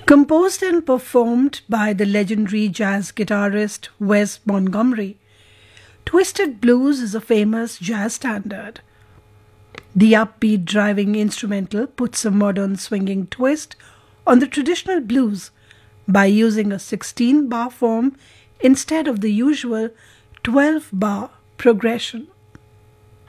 Composed and performed by the legendary jazz guitarist Wes Montgomery, Twisted Blues is a famous jazz standard. The upbeat driving instrumental puts a modern swinging twist on the traditional blues by using a 16-bar form instead of the usual 12-bar progression.